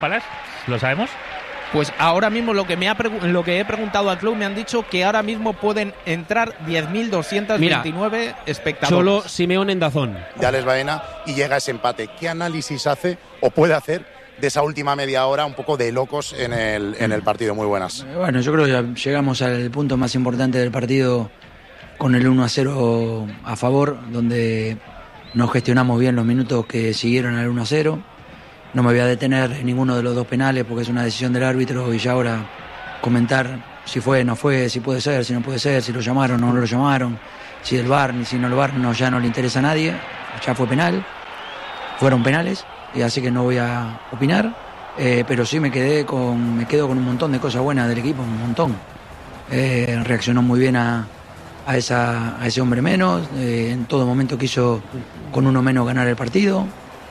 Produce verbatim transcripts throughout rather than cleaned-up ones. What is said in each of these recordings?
Palas, ¿lo sabemos? Pues ahora mismo lo que me ha pregu- lo que he preguntado al club me han dicho que ahora mismo pueden entrar diez mil doscientos veintinueve Mira, espectadores. Cholo Simeone en Dazón. De Alex Baena y llega ese empate. ¿Qué análisis hace o puede hacer de esa última media hora un poco de locos en el, en el partido? Muy buenas. Bueno, yo creo que ya llegamos al punto más importante del partido con el uno a cero a favor, donde no gestionamos bien los minutos que siguieron al uno a cero. No me voy a detener en ninguno de los dos penales porque es una decisión del árbitro y ya ahora comentar si fue, no fue, si puede ser, si no puede ser, si lo llamaron o no lo llamaron, si el V A R ni si no el V A R no, ya no le interesa a nadie, ya fue penal, fueron penales y así que no voy a opinar, eh, pero sí me quedé con, me quedo con un montón de cosas buenas del equipo, un montón. Eh, reaccionó muy bien a, a, esa, a ese hombre menos, eh, en todo momento quiso con uno menos ganar el partido.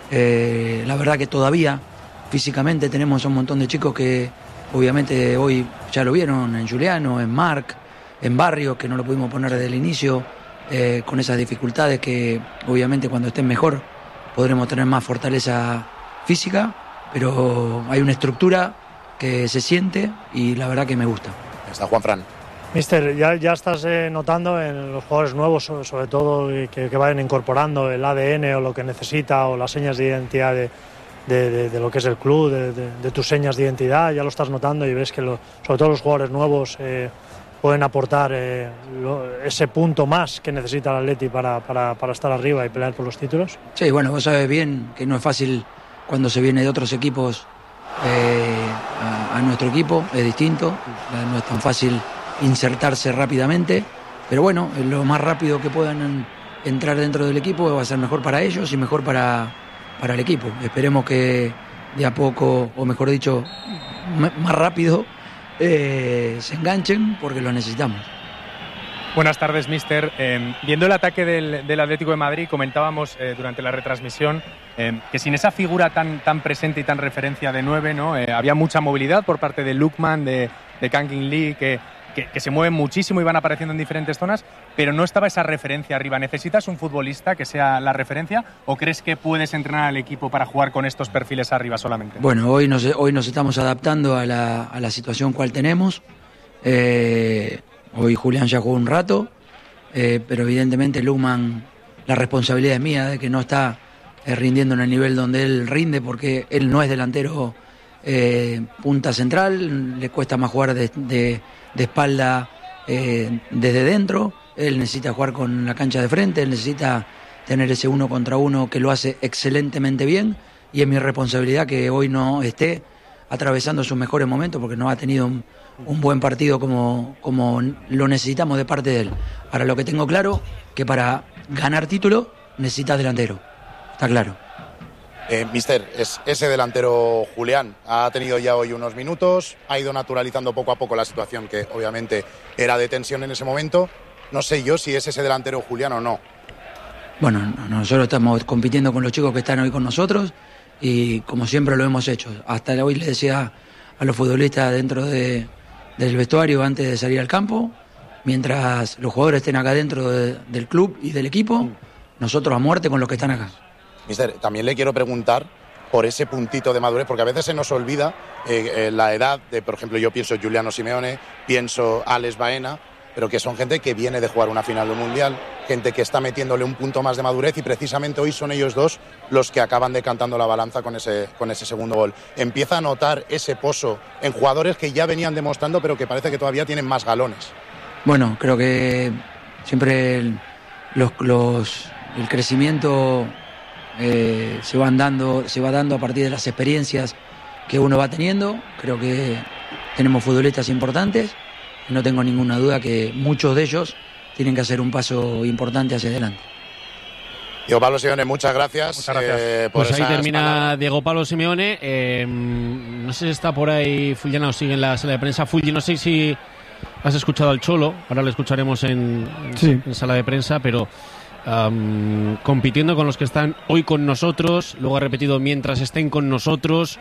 Eh, la verdad que todavía físicamente tenemos un montón de chicos que obviamente hoy ya lo vieron en Juliano, en Marc, en Barrio, que no lo pudimos poner desde el inicio, eh, con esas dificultades que obviamente cuando estén mejor podremos tener más fortaleza física, pero hay una estructura que se siente y la verdad que me gusta. Está Juanfran. Mister, ya, ya estás eh, notando en los jugadores nuevos, sobre, sobre todo que, que vayan incorporando el A D N o lo que necesita o las señas de identidad de, de, de, de lo que es el club, de, de, de tus señas de identidad, ya lo estás notando y ves que lo, sobre todo los jugadores nuevos eh, pueden aportar eh, lo, ese punto más que necesita el Atleti para, para, para estar arriba y pelear por los títulos. Sí, bueno, vos sabés bien que no es fácil cuando se viene de otros equipos eh, a, a nuestro equipo, es distinto, no es tan fácil insertarse rápidamente, pero bueno, lo más rápido que puedan entrar dentro del equipo va a ser mejor para ellos y mejor para, para el equipo. Esperemos que de a poco, o mejor dicho, m- más rápido eh, se enganchen porque lo necesitamos. Buenas tardes, mister. Eh, viendo el ataque del, del Atlético de Madrid, comentábamos eh, durante la retransmisión eh, que sin esa figura tan, tan presente y tan referencia de nueve, ¿no? Eh, había mucha movilidad por parte de Lookman, de, de Kangin Lee, que Que, que se mueven muchísimo y van apareciendo en diferentes zonas, pero no estaba esa referencia arriba. ¿Necesitas un futbolista que sea la referencia o crees que puedes entrenar al equipo para jugar con estos perfiles arriba solamente? Bueno, hoy nos, hoy nos estamos adaptando a la, a la situación cual tenemos. Eh, hoy Julián ya jugó un rato, eh, pero evidentemente Luhmann, la responsabilidad es mía de que no está eh, rindiendo en el nivel donde él rinde porque él no es delantero eh, punta central, le cuesta más jugar de... de de espalda eh, desde dentro, él necesita jugar con la cancha de frente, él necesita tener ese uno contra uno que lo hace excelentemente bien y es mi responsabilidad que hoy no esté atravesando sus mejores momentos porque no ha tenido un, un buen partido como, como lo necesitamos de parte de él. Ahora lo que tengo claro, que para ganar título necesitas delantero, está claro. Eh, mister, es ese delantero Julián ha tenido ya hoy unos minutos, ha ido naturalizando poco a poco la situación que obviamente era de tensión en ese momento. No sé yo si es ese delantero Julián o no. Bueno, nosotros estamos compitiendo con los chicos que están hoy con nosotros y como siempre lo hemos hecho. Hasta hoy le decía a los futbolistas dentro de, del vestuario antes de salir al campo, mientras los jugadores estén acá dentro de, del club y del equipo, nosotros a muerte con los que están acá. Mister, también le quiero preguntar por ese puntito de madurez, porque a veces se nos olvida eh, eh, la edad de, por ejemplo, yo pienso Giuliano Simeone, pienso Alex Baena, pero que son gente que viene de jugar una final de un mundial, gente que está metiéndole un punto más de madurez y precisamente hoy son ellos dos los que acaban decantando la balanza con ese, con ese segundo gol. Empieza a notar ese pozo en jugadores que ya venían demostrando, pero que parece que todavía tienen más galones. Bueno, creo que siempre el, los, los, el crecimiento eh, se van dando, se va dando a partir de las experiencias que uno va teniendo. Creo que tenemos futbolistas importantes y no tengo ninguna duda que muchos de ellos tienen que hacer un paso importante hacia adelante. Diego Pablo Simeone, muchas gracias. Muchas gracias. Eh, por pues ahí termina palabras. Diego Pablo Simeone. Eh, no sé si está por ahí Fulgena o sigue en la sala de prensa. Fulgi, no sé si has escuchado al Cholo, ahora lo escucharemos en, en, sí. en sala de prensa, pero um, compitiendo con los que están hoy con nosotros, luego ha repetido mientras estén con nosotros.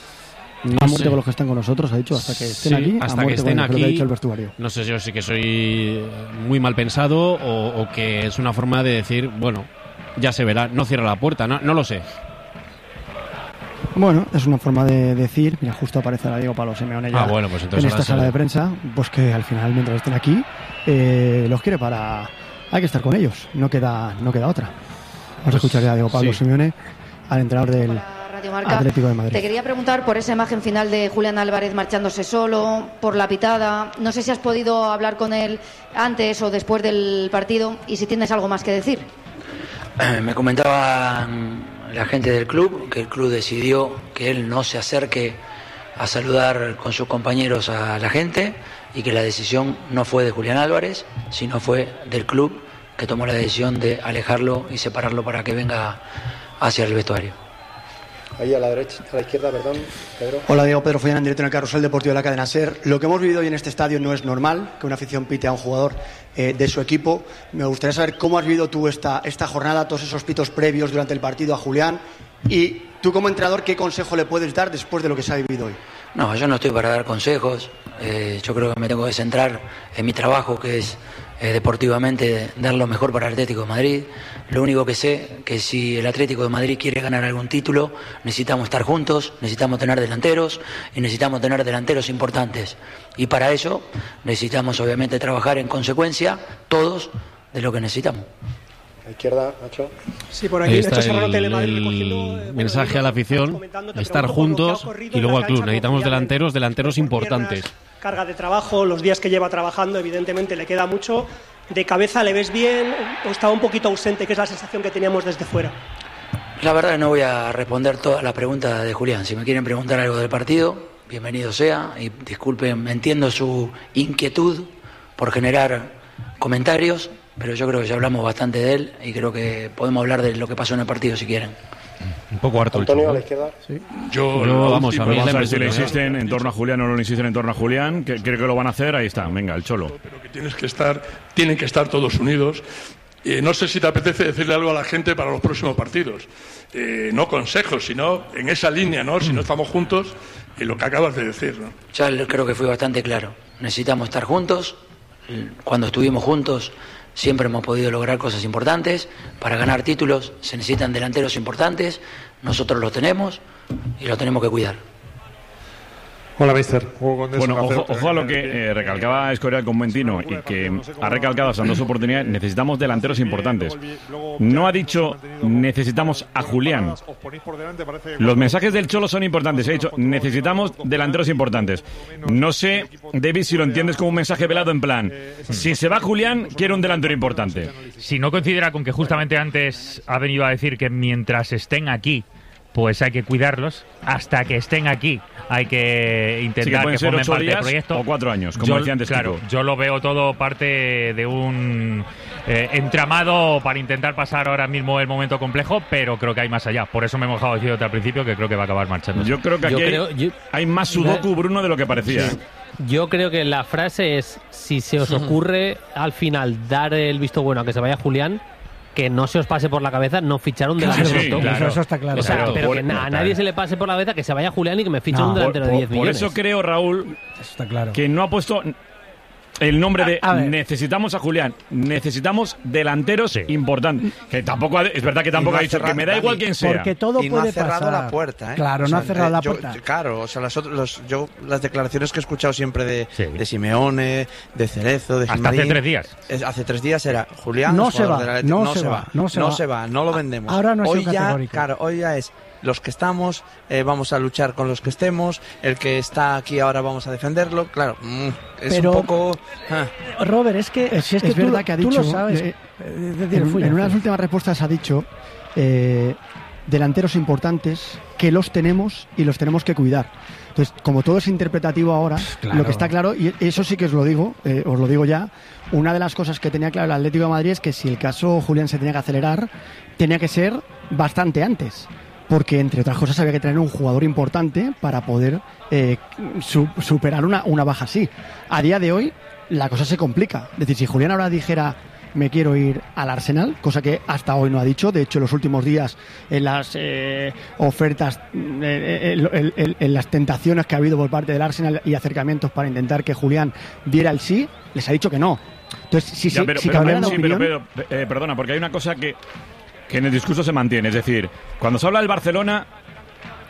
No a muerte sé. con los que están con nosotros, ha dicho, hasta que estén Sí, aquí, hasta a que muerte estén con aquí. lo que ha dicho el vestuario. No sé, yo sí que soy muy mal pensado o, o que es una forma de decir, bueno, ya se verá, no cierra la puerta, no, no lo sé. Bueno, es una forma de decir, mira, justo aparece ahora Diego Pablo Simeone ya ah, bueno, pues en esta sala de prensa, pues que al final, mientras estén aquí, eh, los quiere para... Hay que estar con ellos, no queda, no queda otra. Vamos pues, a escuchar ya a Diego Pablo sí. Simeone, al entrenador del Atlético de Madrid. Te quería preguntar por esa imagen final de Julián Álvarez marchándose solo, por la pitada. No sé si has podido hablar con él antes o después del partido y si tienes algo más que decir. Me comentaba la gente del club que el club decidió que él no se acerque a saludar con sus compañeros a la gente y que la decisión no fue de Julián Álvarez, sino fue del club que tomó la decisión de alejarlo y separarlo para que venga hacia el vestuario. Ahí a la derecha, a la izquierda, perdón, Pedro. Hola, Diego, Pedro Follán en directo en el Carrusel Deportivo de la cadena SER. Lo que hemos vivido hoy en este estadio no es normal, que una afición pite a un jugador eh, de su equipo. Me gustaría saber cómo has vivido tú esta, esta jornada, todos esos pitos previos durante el partido a Julián, y tú como entrenador, ¿qué consejo le puedes dar después de lo que se ha vivido hoy? No, yo no estoy para dar consejos. Eh, yo creo que me tengo que centrar en mi trabajo, que es eh, deportivamente dar lo mejor para el Atlético de Madrid. Lo único que sé que si el Atlético de Madrid quiere ganar algún título, necesitamos estar juntos, necesitamos tener delanteros y necesitamos tener delanteros importantes. Y para eso necesitamos obviamente trabajar en consecuencia todos de lo que necesitamos. A la izquierda, Nacho. Sí, por aquí. Ahí está el, el, el mensaje a la afición, estar juntos y luego al club. Necesitamos delanteros, delanteros importantes. Carga de trabajo, los días que lleva trabajando, evidentemente le queda mucho. ¿De cabeza le ves bien o estaba un poquito ausente, que es la sensación que teníamos desde fuera? La verdad no voy a responder toda la pregunta de Julián. Si me quieren preguntar algo del partido, bienvenido sea. Y disculpen, entiendo su inquietud por generar comentarios, pero yo creo que ya hablamos bastante de él y creo que podemos hablar de lo que pasó en el partido si quieren. Un poco harto el Antonio, a la izquierda. Sí. Yo, no, vamos, a mí vamos a ver si le insisten en torno a Julián o no le insisten en torno a Julián, que creo que lo van a hacer, ahí está, venga, el Cholo. Pero que tienes que estar, tienen que estar todos unidos. Eh, no sé si te apetece decirle algo a la gente para los próximos partidos. Eh, no consejos, sino en esa línea, ¿no? Si no estamos juntos, y lo que acabas de decir, ¿no? Ya creo que fui bastante claro. Necesitamos estar juntos. Cuando estuvimos juntos siempre hemos podido lograr cosas importantes. Para ganar títulos se necesitan delanteros importantes. Nosotros los tenemos y los tenemos que cuidar. Hola, mister. Bueno, ojo, ojo a lo que eh, recalcaba Escorial con Montino y que ha recalcado esas dos oportunidades. Necesitamos delanteros importantes. No ha dicho necesitamos a Julián. Los mensajes del Cholo son importantes. Ha dicho necesitamos delanteros importantes. No sé, David, si lo entiendes como un mensaje velado en plan, si se va Julián, quiero un delantero importante. Si no considera con que justamente antes ha venido a decir que mientras estén aquí, pues hay que cuidarlos, hasta que estén aquí hay que intentar sí que, que formen parte del proyecto. O cuatro años, como yo, decía antes. Claro, Kiko. Yo lo veo todo parte de un eh, entramado para intentar pasar ahora mismo el momento complejo, pero creo que hay más allá. Por eso me he mojado diciéndote al principio que creo que va a acabar marchando. Yo creo que aquí yo creo, hay, yo, hay más sudoku, Bruno, de lo que parecía. Sí. Yo creo que la frase es, si se os ocurre al final dar el visto bueno a que se vaya Julián, que no se os pase por la cabeza no fichar un delantero. Claro, sí, claro. Eso, eso está claro. O sea, claro. pero que a nadie se le pase por la cabeza que se vaya Julián y que me fiche no, un delantero por, de diez por millones. Por eso creo, Raúl, eso está claro. que no ha puesto el nombre de a, a necesitamos a Julián, necesitamos delanteros sí. importantes. Que tampoco ha, es verdad que tampoco no ha dicho que me da igual quién sea. Porque todo y puede no ha cerrado pasar. la puerta, ¿eh? Claro, o sea, no ha cerrado eh, la yo, puerta. Claro, o sea, las, los, yo, las declaraciones que he escuchado siempre de, sí. de Simeone, de Cerezo, de Hasta Gilmarín, hace tres días. Es, hace tres días era Julián. No se va, de la no, no se se va, va, no se no va, se va, no lo vendemos. Ahora no es hoy ya, categórico. Claro, hoy ya es los que estamos, eh, vamos a luchar con los que estemos, el que está aquí ahora vamos a defenderlo, claro, mm, es Pero, un poco... Ah. Robert, es que, si es, que es tú, verdad que ha dicho, tú lo sabes. Eh, eh, en, en una de las últimas respuestas ha dicho eh, delanteros importantes que los tenemos y los tenemos que cuidar. Entonces, como todo es interpretativo ahora, claro. Lo que está claro, y eso sí que os lo digo, eh, os lo digo ya, una de las cosas que tenía claro el Atlético de Madrid es que si el caso Julián se tenía que acelerar, tenía que ser bastante antes. Porque, entre otras cosas, había que tener un jugador importante para poder eh, su, superar una, una baja así. A día de hoy, la cosa se complica. Es decir, si Julián ahora dijera me quiero ir al Arsenal, cosa que hasta hoy no ha dicho, de hecho, en los últimos días, en las eh, ofertas, eh, en, en, en las tentaciones que ha habido por parte del Arsenal y acercamientos para intentar que Julián diera el sí, les ha dicho que no. Entonces, si, ya, pero, si pero, cambiaran pero, de sí, opinión... pero, pero eh, perdona, porque hay una cosa que... que en el discurso se mantiene, es decir, cuando se habla del Barcelona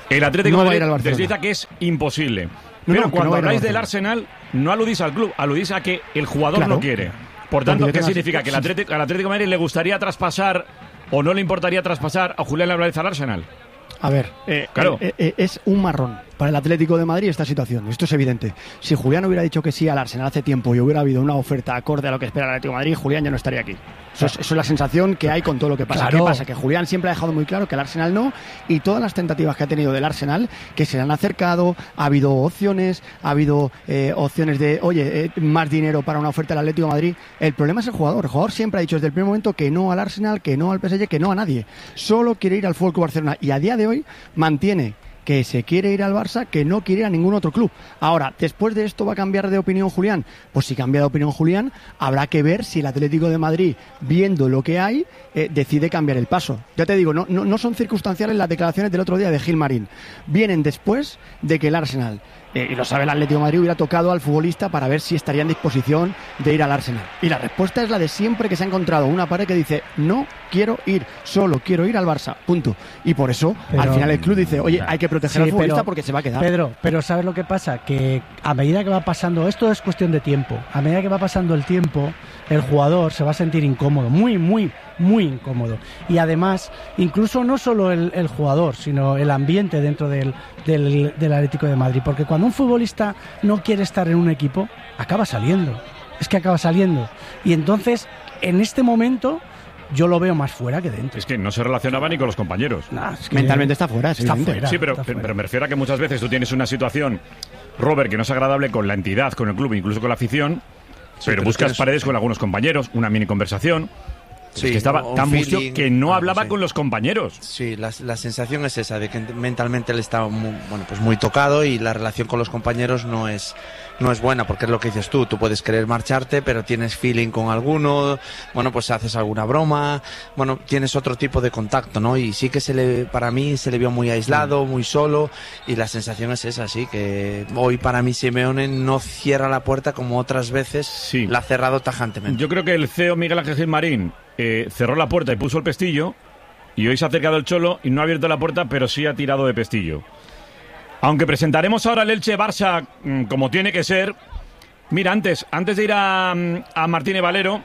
El Atlético no de va a ir Madrid al Barcelona. desliza que es imposible. No, Pero no, cuando no va a ir al habláis del Barcelona. Arsenal, no aludís al club, aludís a que el jugador Claro. no quiere. Por tanto, Porque ¿qué tengas- significa? ¿Que el Atlético, al Atlético de Madrid le gustaría traspasar o no le importaría traspasar a Julián Álvarez al Arsenal? A ver, eh, Claro. eh, eh, es un marrón para el Atlético de Madrid esta situación. Esto es evidente. Si Julián hubiera dicho que sí al Arsenal hace tiempo y hubiera habido una oferta acorde a lo que espera el Atlético de Madrid, Julián ya no estaría aquí. Eso es, eso es la sensación que hay con todo lo que pasa. Claro. ¿Qué pasa? Que Julián siempre ha dejado muy claro que el Arsenal no, y todas las tentativas que ha tenido del Arsenal, que se le han acercado, ha habido opciones, ha habido eh, opciones de, oye, eh, más dinero para una oferta del Atlético de Madrid. El problema es el jugador. El jugador siempre ha dicho desde el primer momento que no al Arsenal, que no al P S G, que no a nadie. Solo quiere ir al F C Barcelona, y a día de hoy mantiene que se quiere ir al Barça, que no quiere ir a ningún otro club. Ahora, ¿después de esto va a cambiar de opinión Julián? Pues si cambia de opinión Julián, habrá que ver si el Atlético de Madrid, viendo lo que hay, eh, decide cambiar el paso. Ya te digo, no, no, no son circunstanciales las declaraciones del otro día de Gil Marín. Vienen después de que el Arsenal, eh, y lo sabe el Atlético de Madrid, hubiera tocado al futbolista para ver si estaría en disposición de ir al Arsenal. Y la respuesta es la de siempre, que se ha encontrado una pared que dice, no quiero ir, solo quiero ir al Barça, punto. Y por eso, Pero- al final el club dice, oye, hay que proteger Sí, al futbolista pero- porque se va a quedar. Pedro, pero ¿sabes lo que pasa? Que a medida que va pasando, esto es cuestión de tiempo, a medida que va pasando el tiempo, el jugador se va a sentir incómodo, muy, muy, muy incómodo. Y además, incluso no solo el, el jugador, sino el ambiente dentro del, del, del Atlético de Madrid. Porque cuando un futbolista no quiere estar en un equipo, acaba saliendo. Es que acaba saliendo. Y entonces, en este momento, yo lo veo más fuera que dentro. Es que no se relacionaba ni con los compañeros. es que- Mentalmente está fuera, es Está evidente. fuera. Sí, pero, está fuera. pero me refiero a que muchas veces tú tienes una situación, Robert, que no es agradable con la entidad, con el club, incluso con la afición, pero pero buscas tienes- paredes con algunos compañeros, una mini conversación. Sí, es que estaba un tan mustio feeling, que no algo hablaba así. con los compañeros. Sí, la, la sensación es esa, de que mentalmente él está muy, bueno, pues muy tocado, y la relación con los compañeros no es, no es buena, porque es lo que dices tú, tú puedes querer marcharte, pero tienes feeling con alguno, bueno, pues haces alguna broma, bueno, tienes otro tipo de contacto, ¿no? Y sí que se le, para mí se le vio muy aislado, muy solo, y la sensación es esa, sí, que hoy para mí Simeone no cierra la puerta como otras veces la ha cerrado tajantemente. Yo creo que el C E O Miguel Ángel Gil Marín eh, cerró la puerta y puso el pestillo, y hoy se ha acercado el Cholo y no ha abierto la puerta, pero sí ha tirado de pestillo. Aunque presentaremos ahora el Elche Barça mm, como tiene que ser. Mira, antes, antes de ir a, a Martínez Valero,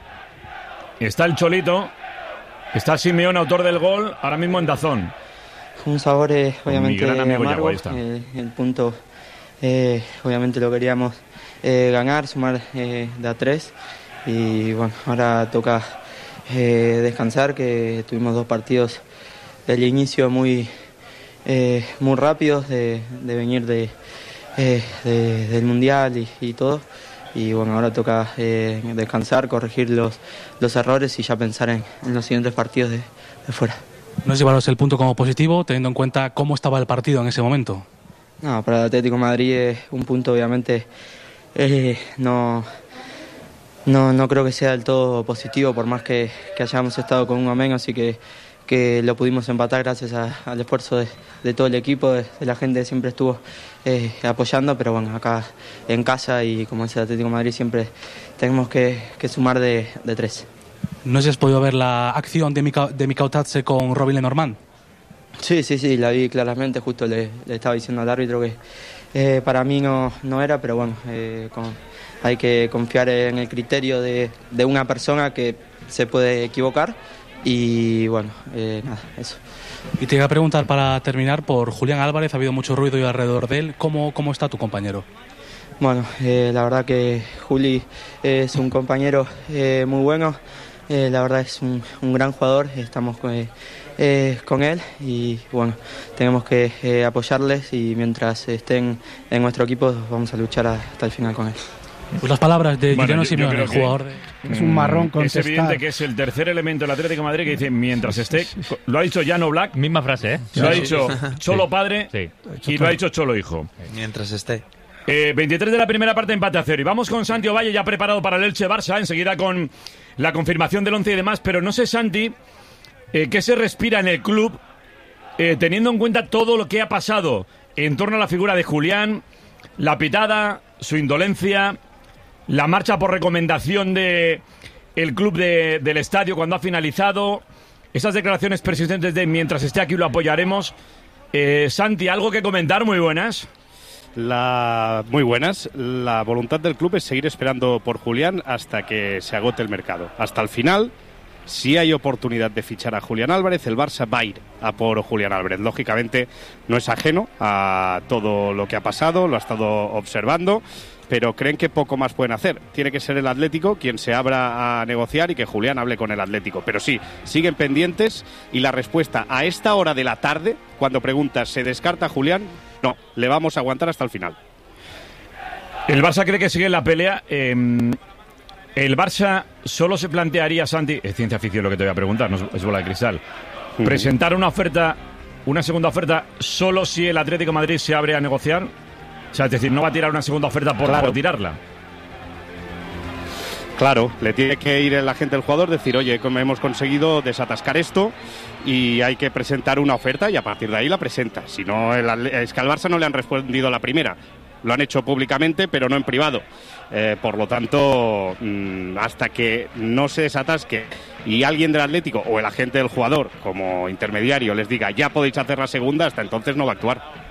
está el Cholito, está Simeone, autor del gol, ahora mismo en Dazón. Un sabor eh, Con mi obviamente gran amigo amargo. Yago, ahí está. Eh, el punto eh, obviamente lo queríamos eh, ganar, sumar eh, de a tres, y bueno, ahora toca eh, descansar, que tuvimos dos partidos del inicio muy eh, muy rápidos de, de venir de, eh, de- del mundial y, y todo, y bueno, ahora toca eh, descansar, corregir los, los errores y ya pensar en, en los siguientes partidos de, de fuera. ¿No es llevaros el punto como positivo, teniendo en cuenta cómo estaba el partido en ese momento? No, para el Atlético de Madrid es un punto, obviamente, eh, no, no, no creo que sea del todo positivo, por más que, que hayamos estado con un amén, así que, que lo pudimos empatar gracias a- al esfuerzo de, de todo el equipo, de, de la gente que siempre estuvo eh, apoyando, pero bueno, acá en casa y como es el Atlético de Madrid siempre tenemos que, que sumar de, de tres. ¿No sé si has podido ver la acción de Mika, de Mikautatse con Robin Lenormand? Sí, sí, sí, la vi claramente, justo le, le estaba diciendo al árbitro que eh, para mí no, no era, pero bueno, eh, con- hay que confiar en el criterio de, de una persona que se puede equivocar y bueno, eh, nada, eso. Y te iba a preguntar para terminar por Julián Álvarez, ha habido mucho ruido y alrededor de él. ¿Cómo, cómo está tu compañero? Bueno, eh, la verdad que Juli es un compañero eh, muy bueno, eh, la verdad es un, un gran jugador, estamos con, eh, eh, con él y bueno, tenemos que eh, apoyarles y mientras estén en nuestro equipo vamos a luchar hasta el final con él. Pues las palabras de Bueno, Juliano yo- yo Simeone, creo el que, jugador de... Es un marrón mm, Es contestar. evidente que es el tercer elemento del Atlético de Madrid que dice mientras esté. Lo ha dicho Llano Black. Misma frase, ¿eh? Lo ha Sí. dicho Cholo Sí. padre Sí. y lo ha dicho Cholo hijo. Mientras esté. Eh, veintitrés de la primera parte, empate a cero. Y vamos con Santi Ovalle ya preparado para el Elche Barça. Enseguida con la confirmación del once y demás. Pero no sé, Santi, eh, qué se respira en el club eh, teniendo en cuenta todo lo que ha pasado en torno a la figura de Julián, la pitada, su indolencia, la marcha por recomendación de el club de- del estadio cuando ha finalizado, esas declaraciones persistentes de mientras esté aquí lo apoyaremos. Eh, Santi, ¿algo que comentar? Muy buenas. La, muy buenas. La voluntad del club es seguir esperando por Julián hasta que se agote el mercado. Hasta el final, si hay oportunidad de fichar a Julián Álvarez, el Barça va a ir a por Julián Álvarez. Lógicamente no es ajeno a todo lo que ha pasado, lo ha estado observando, pero creen que poco más pueden hacer. Tiene que ser el Atlético quien se abra a negociar y que Julián hable con el Atlético. Pero sí, siguen pendientes y la respuesta a esta hora de la tarde, cuando preguntas ¿se descarta a Julián? No, le vamos a aguantar hasta el final. El Barça cree que sigue en la pelea. Eh, el Barça solo se plantearía, Santi, es ciencia ficción lo que te voy a preguntar, no es, es bola de cristal, uh-huh. presentar una oferta, una segunda oferta, solo si el Atlético de Madrid se abre a negociar. O sea, es decir, no va a tirar una segunda oferta por, claro. por tirarla. Claro, le tiene que ir el agente del jugador, decir, oye, hemos conseguido desatascar esto y hay que presentar una oferta y a partir de ahí la presenta. Si no, el, es que al Barça no le han respondido a la primera. Lo han hecho públicamente, pero no en privado. Eh, por lo tanto, mmm, hasta que no se desatasque y alguien del Atlético o el agente del jugador, como intermediario, les diga, ya podéis hacer la segunda, hasta entonces no va a actuar.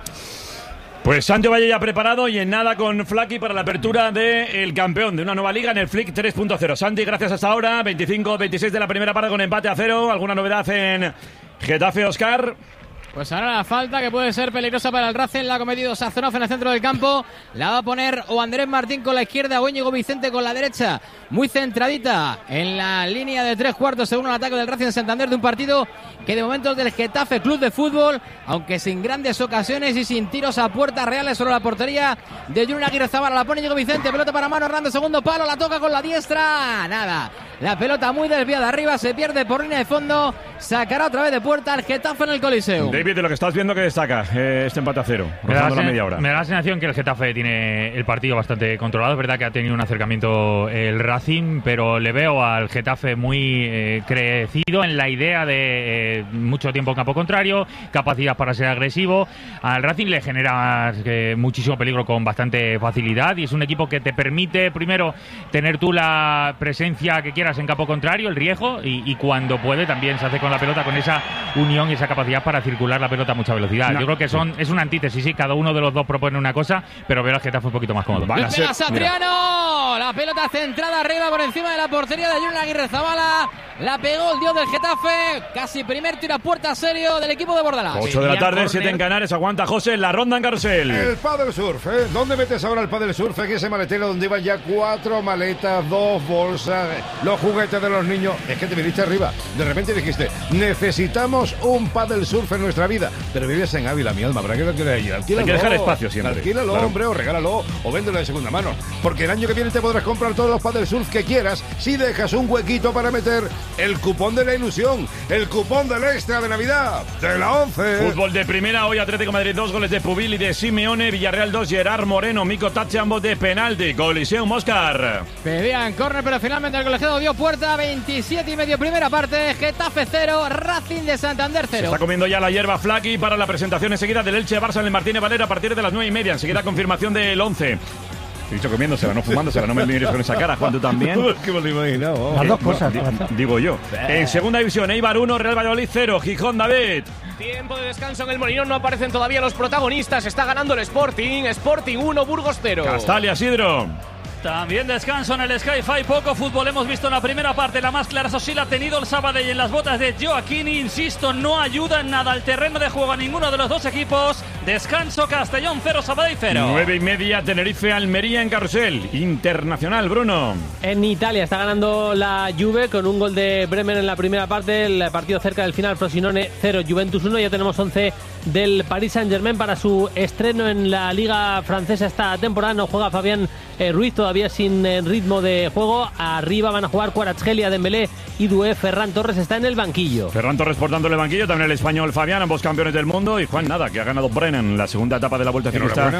Pues Santi Valle ya preparado y en nada con Flaky para la apertura del campeón de una nueva liga en el Flick tres punto cero. Santi, gracias hasta ahora. veinticinco veintiséis de la primera parte con empate a cero. ¿Alguna novedad en Getafe, Óscar? Pues ahora la falta que puede ser peligrosa para el Racing la ha cometido Sazonov en el centro del campo. La va a poner o Andrés Martín con la izquierda o Íñigo Vicente con la derecha. Muy centradita en la línea de tres cuartos según el ataque del Racing de Santander, de un partido que de momento es del Getafe Club de Fútbol, aunque sin grandes ocasiones y sin tiros a puertas reales sobre la portería de Junior Aguirre Zabala. La pone Íñigo Vicente, pelota para Mano Hernández, segundo palo, la toca con la diestra. Nada, la pelota muy desviada arriba, se pierde por línea de fondo, sacará otra vez de puerta el Getafe en el Coliseo. David, de lo que estás viendo, que destaca eh, este empate a cero, rozando la media hora. Me da la sensación que el Getafe tiene el partido bastante controlado. Es verdad que ha tenido un acercamiento el Racing, pero le veo al Getafe muy eh, crecido en la idea de eh, mucho tiempo en campo contrario, capacidad para ser agresivo. Al Racing le genera eh, muchísimo peligro con bastante facilidad y es un equipo que te permite primero tener tú la presencia que quieras en campo contrario, el riesgo, y, y cuando puede también se hace con la pelota con esa unión y esa capacidad para circular la pelota a mucha velocidad. No. Yo creo que son es una antítesis, sí, cada uno de los dos propone una cosa, pero veo al Getafe un poquito más cómodo. Vale, ser, Satriano, la pelota centrada arriba por encima de la portería de Junior Aguirre Zabala, la pegó el dios del Getafe, casi primer tiro a puerta serio del equipo de Bordalás. ocho de la tarde, siete en Canarias, aguanta José, la ronda en Carrusel. El Padel Surf, ¿eh? ¿Dónde metes ahora el Padel Surf? Aquí ese maletero donde iban ya cuatro maletas, dos bolsas, los juguetes de los niños. Es que te viniste arriba, de repente dijiste, necesitamos un Padel Surf en nuestra vida, pero vives en Ávila, mi alma, ¿para qué lo quieres ir? Alquílalo. Hay que dejar espacio siempre. Alquílalo, claro. Hombre, o regálalo, o véndelo de segunda mano, porque el año que viene te podrás comprar todos los Padel Surf que quieras si dejas un huequito para meter el cupón de la ilusión, el cupón del extra de Navidad de la once. Fútbol de primera, hoy Atlético de Madrid, dos goles de Pubil y de Simeone, Villarreal dos, Gerard Moreno, Mico Tache, ambos de penalti. Coliseum, Óscar. Pedían córner, pero finalmente el colegiado dio puerta. Veintisiete y medio primera parte, Getafe cero, Racing de Santander cero. Se está comiendo ya la hierba Flaky para la presentación enseguida del Elche Barça en el Martínez Valera a partir de las nueve y media. Enseguida confirmación del once. He dicho comiéndosela, no fumándosela, no me mires con esa cara, Juan, tú también. ¿Qué me lo he imaginado? Las dos cosas. Bueno, digo yo. En segunda división, Eibar uno, Real Valladolid cero, Gijón, David. Tiempo de descanso en el Molinón, no aparecen todavía los protagonistas, está ganando el Sporting, Sporting uno, Burgos cero. Castalia, Sidro. También descanso en el Sky-Fi, poco fútbol hemos visto en la primera parte, la más clara, eso sí, la ha tenido el Sabadell en las botas de Joaquín, insisto, no ayuda en nada al terreno de juego a ninguno de los dos equipos. Descanso, Castellón cero, Sabadell cero. Nueve y media, Tenerife, Almería en Carrusel. Internacional, Bruno. En Italia está ganando la Juve con un gol de Bremen en la primera parte, el partido cerca del final, Frosinone cero, Juventus uno, ya tenemos once del Paris Saint-Germain para su estreno en la Liga Francesa esta temporada. No juega Fabián eh, Ruiz, todavía sin eh, ritmo de juego. Arriba van a jugar Kvaratskhelia, Dembélé y Doué. Ferran Torres está en el banquillo. Ferran Torres portando el banquillo, también el español Fabián, ambos campeones del mundo. Y Juan, nada, que ha ganado Brennan la segunda etapa de la Vuelta Ciclista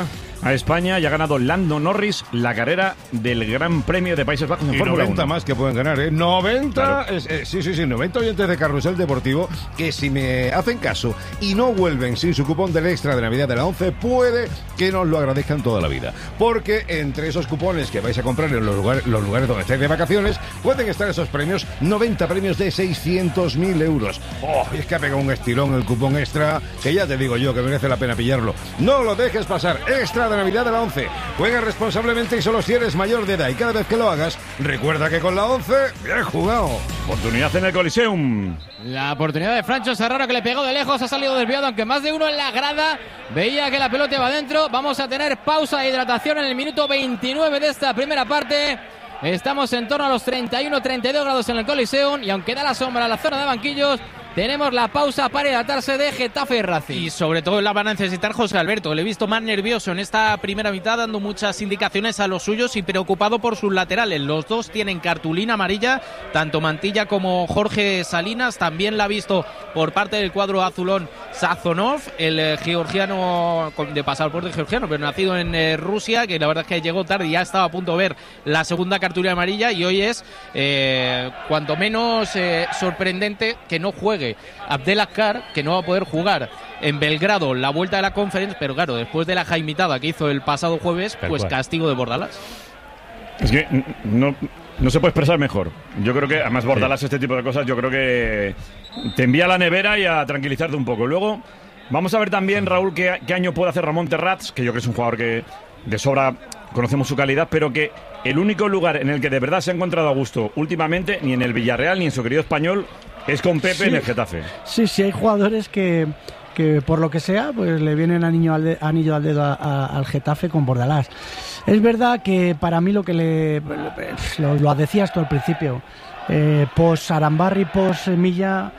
a España y ha ganado Lando Norris la carrera del Gran Premio de Países Bajos en y Fórmula noventa uno. más que pueden ganar, ¿eh? noventa, Claro. es, eh, sí, sí, sí, noventa oyentes de Carrusel Deportivo que si me hacen caso y no vuelven sin su cupón del extra de Navidad de la once, puede que nos lo agradezcan toda la vida. Porque entre esos cupones que vais a comprar en los lugares, los lugares donde estáis de vacaciones, pueden estar esos premios, noventa premios de seiscientos mil euros. ¡Oh! Es que ha pegado un estirón el cupón extra, que ya te digo yo que merece la pena pillarlo. No lo dejes pasar, extra de Navidad de la once. Juega responsablemente y solo si eres mayor de edad. Y cada vez que lo hagas, recuerda que con la once, bien jugado. Oportunidad en el Coliseum. La oportunidad de Francho Serrano, que le pegó de lejos, ha salido desviado, aunque más de uno en la grada veía que la pelota iba adentro. Vamos a tener pausa de hidratación en el minuto veintinueve de esta primera parte. Estamos en torno a los treinta y uno treinta y dos grados en el Coliseum, y aunque da la sombra a la zona de banquillos, tenemos la pausa para hidratarse de Getafe y Racing. Y sobre todo la van a necesitar José Alberto. Le he visto más nervioso en esta primera mitad, dando muchas indicaciones a los suyos y preocupado por sus laterales. Los dos tienen cartulina amarilla, tanto Mantilla como Jorge Salinas. También la ha visto por parte del cuadro azulón Sazonov, el eh, georgiano de pasaporte georgiano, pero nacido en eh, Rusia, que la verdad es que llegó tarde y ya estaba a punto de ver la segunda cartulina amarilla. Y hoy es eh, cuanto menos eh, sorprendente que no juegue Abdelakar, que no va a poder jugar en Belgrado la vuelta de la Conference, pero claro, después de la jaimitada que hizo el pasado jueves, pues castigo de Bordalás. Es que no, no se puede expresar mejor. Yo creo que, además, Bordalás, sí. Este tipo de cosas, yo creo que te envía a la nevera y a tranquilizarte un poco. Luego, vamos a ver también, Raúl, qué, qué año puede hacer Ramón Terrats, que yo creo que es un jugador que de sobra conocemos su calidad, pero que el único lugar en el que de verdad se ha encontrado a gusto últimamente, ni en el Villarreal ni en su querido Español, es con Pepe sí. en el Getafe. Sí, sí, hay jugadores que, que por lo que sea, pues le vienen anillo al, de, anillo al dedo a, a, al Getafe con Bordalás. Es verdad que para mí lo que le... Lo, lo decías tú al principio, eh, post Arambarri, post Milla,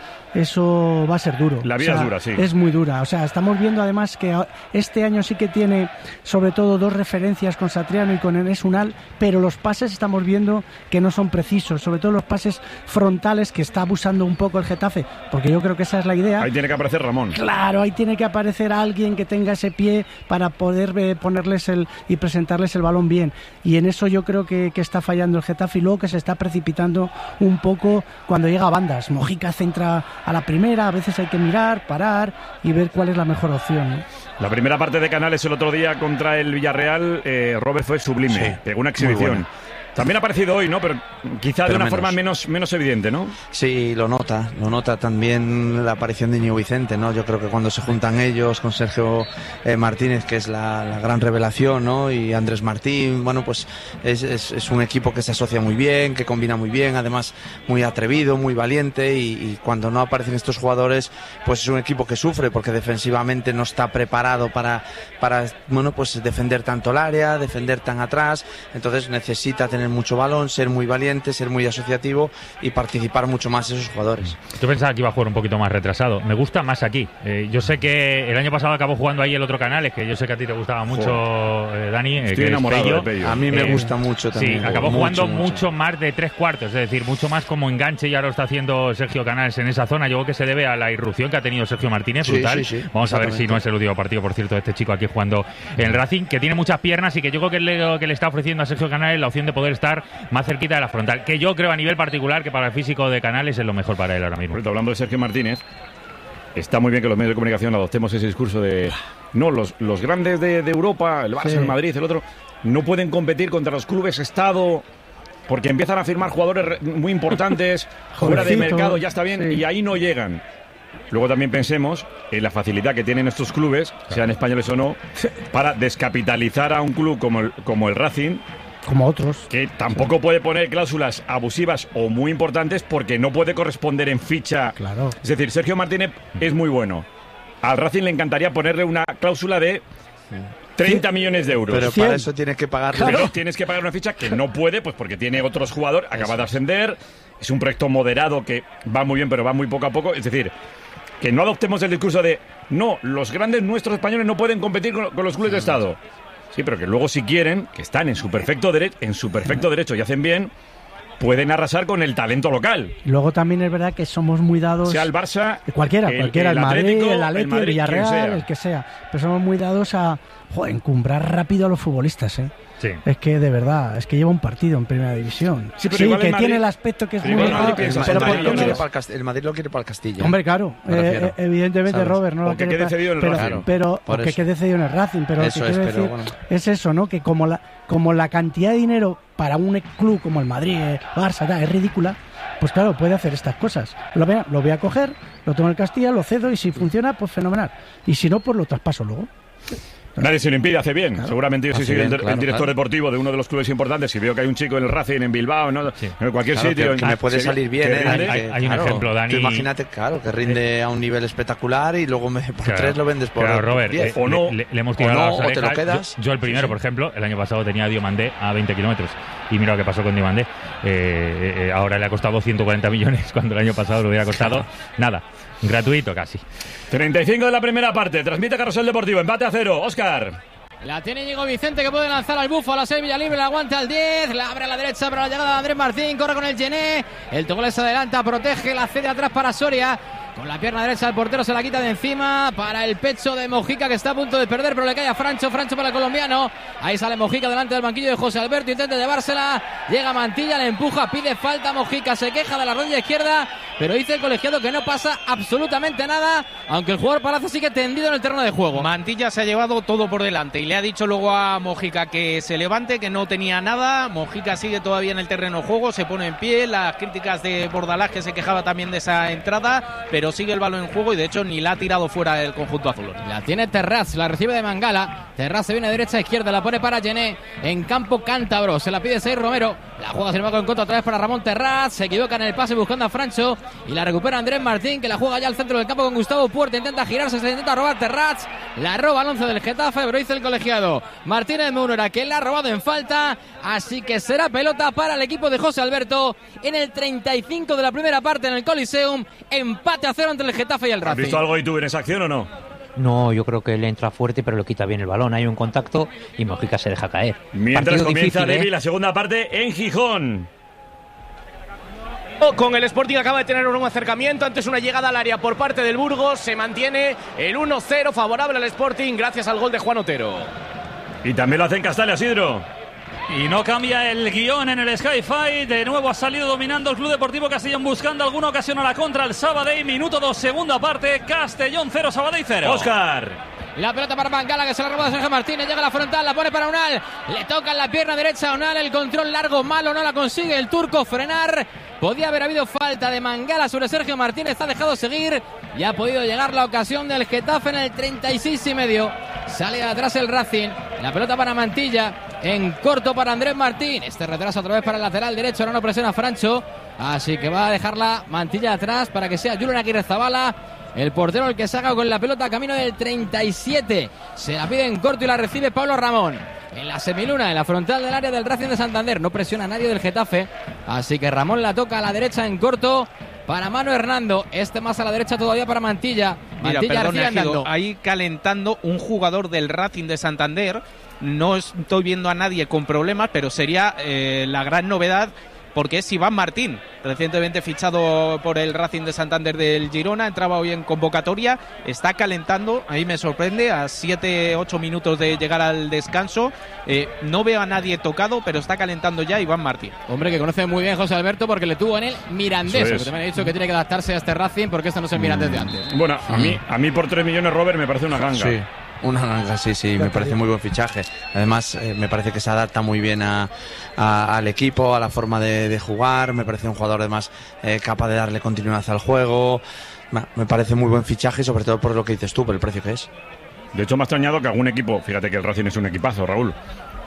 eso va a ser duro. La vida o sea, es dura, sí. Es muy dura. O sea, estamos viendo además que este año sí que tiene sobre todo dos referencias con Satriano y con Enes Unal, pero los pases estamos viendo que no son precisos, sobre todo los pases frontales que está abusando un poco el Getafe, porque yo creo que esa es la idea. Ahí tiene que aparecer Ramón. Claro, ahí tiene que aparecer alguien que tenga ese pie para poder eh, ponerles el y presentarles el balón bien. Y en eso yo creo que, que está fallando el Getafe, y luego que se está precipitando un poco cuando llega a bandas. Mojica centra a la primera, a veces hay que mirar, parar y ver cuál es la mejor opción, ¿no? La primera parte de Canales el otro día contra el Villarreal, eh, Robert, fue sublime, sí, pegó una exhibición. También ha aparecido hoy, ¿no? Pero quizá Pero de una menos. forma menos, menos evidente, ¿no? Sí, lo nota, lo nota también la aparición de Íñigo Vicente, ¿no? Yo creo que cuando se juntan ellos con Sergio eh, Martínez, que es la, la gran revelación, ¿no? Y Andrés Martín, bueno, pues es, es, es un equipo que se asocia muy bien, que combina muy bien, además muy atrevido, muy valiente, y, y cuando no aparecen estos jugadores, pues es un equipo que sufre, porque defensivamente no está preparado para, para bueno, pues defender tanto el área, defender tan atrás, entonces necesita tener mucho balón, ser muy valiente, ser muy asociativo y participar mucho más esos jugadores. Yo pensaba que iba a jugar un poquito más retrasado. Me gusta más aquí. Eh, yo sé que el año pasado acabó jugando ahí el otro Canales, que yo sé que a ti te gustaba mucho, eh, Dani. Estoy que enamorado Pello. de Pello. A mí me eh, gusta mucho también. Sí, acabó mucho, jugando mucho. mucho más de tres cuartos, es decir, mucho más como enganche, y ahora lo está haciendo Sergio Canales en esa zona. Yo creo que se debe a la irrupción que ha tenido Sergio Martínez, brutal. Sí, sí, sí, Vamos a ver si no es el último partido, por cierto, de este chico aquí jugando en el Racing, que tiene muchas piernas y que yo creo que es lo que le está ofreciendo a Sergio Canales la opción de poder estar más cerquita de la frontal, que yo creo a nivel particular que para el físico de Canales es lo mejor para él ahora mismo. Hablando de Sergio Martínez, está muy bien que los medios de comunicación adoptemos ese discurso de no, los, los grandes de, de Europa, el Barça, sí. el Madrid, el otro, no pueden competir contra los clubes Estado porque empiezan a firmar jugadores muy importantes fuera de mercado, ya está bien, sí. y ahí no llegan. Luego también pensemos en la facilidad que tienen estos clubes, claro. sean españoles o no, para descapitalizar a un club como el, como el Racing, como otros, que tampoco puede poner cláusulas abusivas o muy importantes porque no puede corresponder en ficha. Claro. Es decir, Sergio Martínez es muy bueno. Al Racing le encantaría ponerle una cláusula de treinta ¿Sí? millones de euros. Pero cien. Para eso tienes que pagar. Claro. Pero tienes que pagar una ficha que no puede, pues porque tiene otros jugadores, acaba de ascender, es un proyecto moderado que va muy bien, pero va muy poco a poco. Es decir, que no adoptemos el discurso de no, los grandes nuestros españoles no pueden competir con, con los clubes de Estado. Sí, pero que luego si quieren, que están en su perfecto derecho, en su perfecto derecho y hacen bien, pueden arrasar con el talento local. Luego también es verdad que somos muy dados... Sea el Barça, cualquiera, el, cualquiera, el, el Madrid, Atlético, el Atleti, el, Madrid, Villarreal, el que sea. Pero somos muy dados a joder, encumbrar rápido a los futbolistas, ¿eh? Sí. Es que de verdad, es que lleva un partido en primera división. Sí, pero sí igual que el Madrid, tiene el aspecto que es muy... El, Pero el, pero Madrid por lo quiere para el, Cast el Madrid lo quiere para el Castilla. Hombre, claro, eh, evidentemente ¿sabes? Robert no lo porque quiere quede cedido en el pero, Racing. pero Por porque eso. quede cedido en el Racing, pero Eso lo que es, quiero pero decir bueno. es eso, ¿no? Que como la como la cantidad de dinero para un club como el Madrid, el Barça, tal, es ridícula, pues claro, puede hacer estas cosas. Lo voy, a, lo voy a coger, lo tengo en el Castilla, lo cedo y si funciona, pues fenomenal. Y si no, pues lo traspaso luego. Nadie se lo impide, hace bien. Claro. Seguramente yo si soy el, claro, el director claro. deportivo de uno de los clubes importantes y veo que hay un chico en el Racing, en Bilbao, ¿no? Sí. En cualquier claro, sitio. Que, que me puede sí, salir bien, ¿eh? Hay, Que, hay, hay claro, un ejemplo, Dani. Tú imagínate, claro, que rinde a un nivel espectacular y luego me, por claro, tres lo vendes por claro, Robert, diez. Eh, o no, le, le hemos tirado o no, las o te lo orejas. quedas. Yo, yo el primero, sí, sí. por ejemplo, el año pasado tenía a Diomandé a veinte kilómetros. Y mira lo que pasó con Diomandé. Eh, eh, ahora le ha costado ciento cuarenta millones cuando el año pasado le hubiera costado nada. Gratuito casi. treinta y cinco de la primera parte. Transmite Carrusel Deportivo. Empate a cero. Óscar. La tiene Íñigo Vicente, que puede lanzar al bufo a la seis Villalibre, la aguanta al diez, la abre a la derecha para la llegada de Andrés Martín, corre con el Gené, el Togol se adelanta, protege, la cede atrás para Soria, con la pierna derecha del portero se la quita de encima para el pecho de Mojica, que está a punto de perder, pero le cae a Francho, Francho para el colombiano, ahí sale Mojica delante del banquillo de José Alberto, intenta llevársela, llega Mantilla, le empuja, pide falta, Mojica se queja de la rodilla izquierda, pero dice el colegiado que no pasa absolutamente nada, aunque el jugador Palacio sigue tendido en el terreno de juego. Mantilla se ha llevado todo por delante y le ha dicho luego a Mojica que se levante, que no tenía nada. Mojica sigue todavía en el terreno de juego, se pone en pie, las críticas de Bordalás, que se quejaba también de esa entrada, pero sigue el balón en juego y de hecho ni la ha tirado fuera del conjunto azul. La tiene Terraz, la recibe de Mangala, Terraz se viene derecha a izquierda, la pone para Gené, en campo cántabro, se la pide Seis Romero, la juega sin embargo en contra otra vez para Ramón Terraz, se equivoca en el pase buscando a Francho y la recupera Andrés Martín, que la juega ya al centro del campo con Gustavo Puerta, intenta girarse, se intenta robar Terraz, la roba al once del Getafe, pero dice el colegiado Martínez Mounera que la ha robado en falta, así que será pelota para el equipo de José Alberto en el treinta y cinco de la primera parte en el Coliseum, empate a cero entre el Getafe y el Racing. ¿Has visto algo y tú en esa acción o no? No, yo creo que le entra fuerte, pero lo quita bien el balón. Hay un contacto y Mojica se deja caer. Mientras Partido comienza difícil, Levi ¿eh? la segunda parte en Gijón. Con el Sporting acaba de tener un acercamiento, antes una llegada al área por parte del Burgos, se mantiene el uno cero favorable al Sporting gracias al gol de Juan Otero. Y también lo hace en Castalia, Isidro. Y no cambia el guión en el Sky Fight. De nuevo ha salido dominando el Club Deportivo Castellón, buscando alguna ocasión a la contra el Sabadell. Minuto dos, segunda parte. Castellón cero, Sabadell cero. Óscar. La pelota para Mangala, que se la roba de Sergio Martínez, llega a la frontal, la pone para Unal, le toca en la pierna derecha a Unal, el control largo, malo, no la consigue el turco frenar, podía haber habido falta de Mangala sobre Sergio Martínez, ha dejado seguir y ha podido llegar la ocasión del Getafe en el treinta y seis y medio, sale de atrás el Racing, la pelota para Mantilla, en corto para Andrés Martín, este retraso otra vez para el lateral derecho, ahora no presiona a Francho, así que va a dejarla Mantilla atrás para que sea Julen Aguirrezabala el portero el que saca con la pelota camino del treinta y siete. Se la pide en corto y la recibe Pablo Ramón. En la semiluna, en la frontal del área del Racing de Santander. No presiona a nadie del Getafe. Así que Ramón la toca a la derecha en corto para Manu Hernando. Este más a la derecha todavía para Mantilla. Mira, Mantilla perdón, García Ejido, andando. ahí calentando un jugador del Racing de Santander. No estoy viendo a nadie con problemas, pero sería eh, la gran novedad, porque es Iván Martín, recientemente fichado por el Racing de Santander del Girona, entraba hoy en convocatoria, está calentando, ahí me sorprende, a siete ocho minutos de llegar al descanso, eh, no veo a nadie tocado, pero está calentando ya Iván Martín. Hombre, que conoce muy bien José Alberto porque le tuvo en el Mirandés, Eso es. que también ha dicho que tiene que adaptarse a este Racing porque este no es el Mirandés de antes. Bueno, a mí, a mí por tres millones, Robert, me parece una ganga. Sí. Una ganga, sí, sí, me parece muy buen fichaje. Además, eh, me parece que se adapta muy bien a, a, al equipo, a la forma de, de jugar. Me parece un jugador, además, eh, capaz de darle continuidad al juego. Me parece muy buen fichaje, sobre todo por lo que dices tú, por el precio que es. De hecho, me ha extrañado que algún equipo, fíjate que el Racing es un equipazo, Raúl.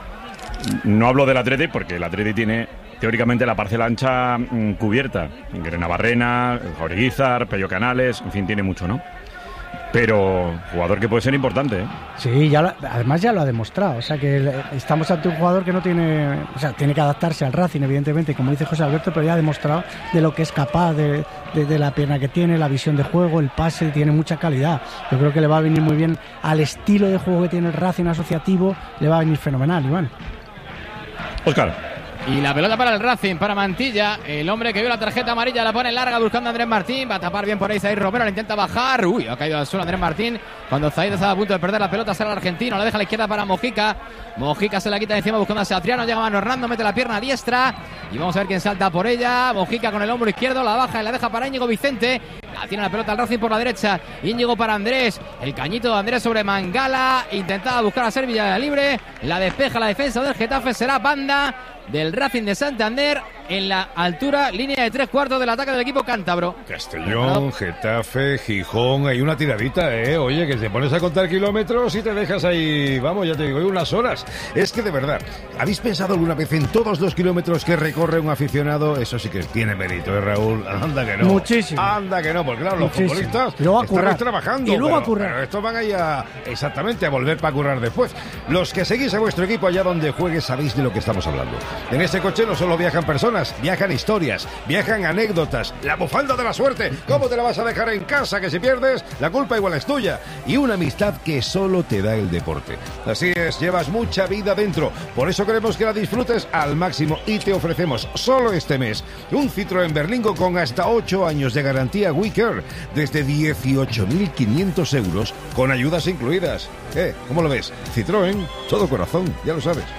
No hablo del Atleti porque el Atleti tiene teóricamente la parcela ancha mmm, cubierta. Navarrena, Joriguizar, Pello Canales, en fin, tiene mucho, ¿no? Pero jugador que puede ser importante, ¿eh? Sí, ya lo, además ya lo ha demostrado. O sea que estamos ante un jugador que no tiene, o sea, tiene que adaptarse al Racing, evidentemente, como dice José Alberto, pero ya ha demostrado de lo que es capaz, de, de, de la pierna que tiene, la visión de juego, el pase, tiene mucha calidad. Yo creo que le va a venir muy bien al estilo de juego que tiene el Racing asociativo, le va a venir fenomenal, Iván. Óscar. Y la pelota para el Racing, para Mantilla. El hombre que vio la tarjeta amarilla la pone larga buscando a Andrés Martín. Va a tapar bien por ahí Zaid Romero, le intenta bajar. Uy, ha caído al suelo Andrés Martín. Cuando Zaid estaba a punto de perder la pelota, sale el argentino. La deja a la izquierda para Mojica. Mojica se la quita de encima buscando a Satriano. Llega Mano Hernando, mete la pierna diestra. Y vamos a ver quién salta por ella. Mojica con el hombro izquierdo, la baja y la deja para Íñigo Vicente. La tiene la pelota al Racing por la derecha. Íñigo para Andrés. El cañito de Andrés sobre Mangala. Intentaba buscar a Sevilla libre. La despeja la defensa del Getafe. Será banda del Racing de Santander en la altura, línea de tres cuartos del ataque del equipo cántabro. Castellón, Getafe, Gijón, hay una tiradita, ¿eh? Oye, que te pones a contar kilómetros y te dejas ahí, vamos, ya te digo, unas horas. Es que de verdad, ¿habéis pensado alguna vez en todos los kilómetros que recorre un aficionado? Eso sí que tiene mérito, ¿eh, Raúl? Anda que no. Muchísimo. Anda que no, porque claro, los Muchísimo. futbolistas y luego a están currar. trabajando. Y luego pero, a currar. Pero estos van ahí a, exactamente, a volver para currar después. Los que seguís a vuestro equipo allá donde juegue sabéis de lo que estamos hablando. En este coche no solo viajan personas, viajan historias, viajan anécdotas, la bufanda de la suerte. ¿Cómo te la vas a dejar en casa que si pierdes, la culpa igual es tuya? Y una amistad que solo te da el deporte. Así es, llevas mucha vida dentro. Por eso queremos que la disfrutes al máximo y te ofrecemos solo este mes un Citroën Berlingo con hasta ocho años de garantía WeCare desde dieciocho mil quinientos euros con ayudas incluidas. ¿Eh? ¿Cómo lo ves? Citroën, todo corazón, ya lo sabes.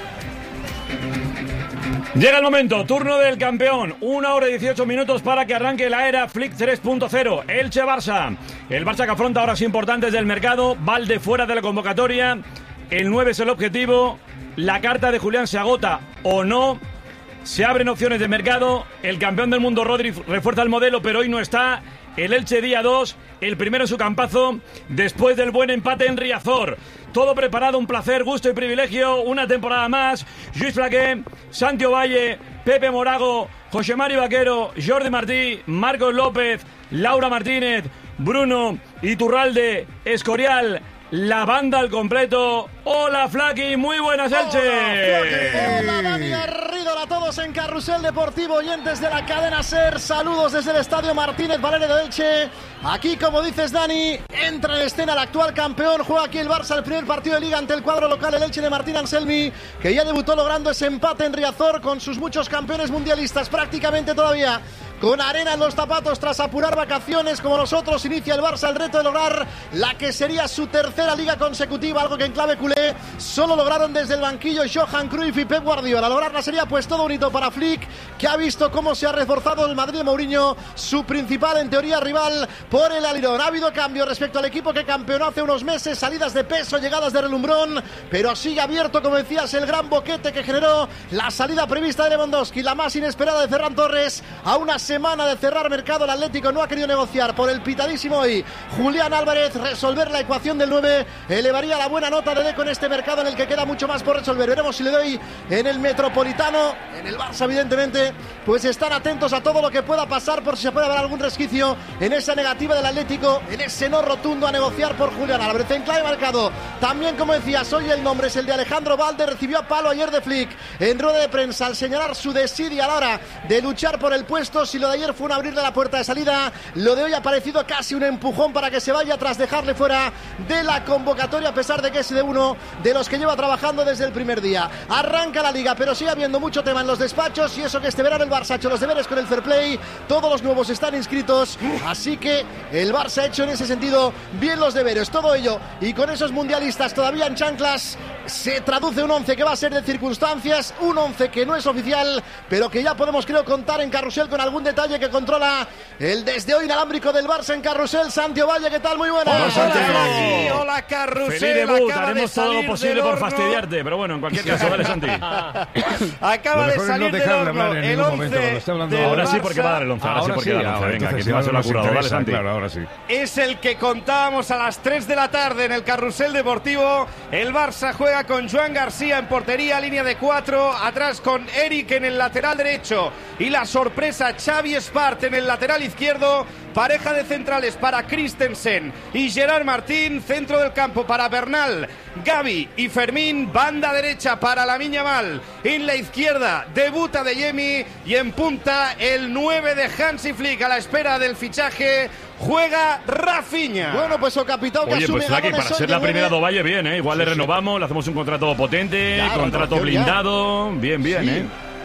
Llega el momento, turno del campeón. Una hora y dieciocho minutos para que arranque la era Flick tres punto cero. Elche-Barça. El Barça que afronta horas importantes del mercado. Valde fuera de la convocatoria. El nueve es el objetivo. La carta de Julián se agota o no. Se abren opciones de mercado. El campeón del mundo Rodri refuerza el modelo, pero hoy no está. El Elche día dos, el primero en su campazo, después del buen empate en Riazor. Todo preparado, un placer, gusto y privilegio, una temporada más. Lluís Flaqué, Santi Ovalle, Pepe Morago, José Mari Vaquero, Jordi Martí, Marcos López, Laura Martínez, Bruno Iturralde, Escorial, la banda al completo. Hola Flaqui, muy buenas Elche. Hola, Hola Dani Arrídola, a todos en Carrusel Deportivo, oyentes de la cadena SER, saludos desde el Estadio Martínez Valero de Elche. Aquí, como dices Dani, entra en escena el actual campeón, juega aquí el Barça el primer partido de Liga ante el cuadro local, el Elche de Martín Anselmi, que ya debutó logrando ese empate en Riazor con sus muchos campeones mundialistas prácticamente todavía con arena en los zapatos tras apurar vacaciones como nosotros. Inicia el Barça el reto de lograr la que sería su tercera liga consecutiva, algo que en clave culé solo lograron desde el banquillo Johan Cruyff y Pep Guardiola. Lograrla sería pues todo un hito para Flick, que ha visto cómo se ha reforzado el Madrid de Mourinho, su principal en teoría rival por el alirón. Ha habido cambios respecto al equipo que campeonó hace unos meses, salidas de peso, llegadas de relumbrón, pero sigue abierto, como decías, el gran boquete que generó la salida prevista de Lewandowski, la más inesperada de Ferran Torres. A unas semana de cerrar mercado, el Atlético no ha querido negociar por el pitadísimo hoy Julián Álvarez. Resolver la ecuación del nueve elevaría la buena nota de Deco en este mercado en el que queda mucho más por resolver. Veremos si le doy en el Metropolitano. En el Barça, evidentemente, pues están atentos a todo lo que pueda pasar por si se puede haber algún resquicio en esa negativa del Atlético, en ese no rotundo a negociar por Julián Álvarez. En clave marcado también, como decías, hoy el nombre es el de Alejandro Valde. Recibió a palo ayer de Flick en rueda de prensa al señalar su desidia a la hora de luchar por el puesto. Si lo de ayer fue un abrirle la puerta de salida, lo de hoy ha parecido casi un empujón para que se vaya tras dejarle fuera de la convocatoria, a pesar de que es de uno de los que lleva trabajando desde el primer día. Arranca la liga, pero sigue habiendo mucho tema en los despachos, y eso que este verano el Barça ha hecho los deberes con el fair play, todos los nuevos están inscritos, así que el Barça ha hecho en ese sentido bien los deberes. Todo ello y con esos mundialistas todavía en chanclas se traduce un once que va a ser de circunstancias, un once que no es oficial, pero que ya podemos, creo, contar en Carrusel con algún detalle que controla el desde hoy inalámbrico del Barça en Carrusel. Santi Ovalle, ¿qué tal? Muy buenas. Hola, Santi. Hola, hola Carrusel. Feliz debut, acaba haremos de todo lo salir posible del por horno. fastidiarte, pero bueno, en cualquier caso, dale, Santi. Acaba de salir del horno el once. Ahora sí, porque va a dar el once. Ahora, sí, porque va a dar el once. Venga, que encima se lo ha curado. Dale, Santi. Claro, ahora sí. Es el que contábamos a las tres de la tarde en el Carrusel Deportivo. El Barça juega con Joan García en portería, línea de cuatro, atrás con Eric en el lateral derecho y la sorpresa Xavi Espart en el lateral izquierdo. Pareja de centrales para Christensen y Gerard Martín, centro del campo para Bernal, Gavi y Fermín, banda derecha para Lamine Yamal, en la izquierda debuta de Yemi y en punta el nueve de Hansi Flick. A la espera del fichaje juega Rafinha. Bueno, pues o capitán que Oye, asume pues Flaqui, para ser la primera de Ovalle, bien, ¿eh? Igual Sí, le sí. renovamos, le hacemos un contrato potente, Claro, contrato renovación ya. blindado, bien, bien, Sí. ¿eh?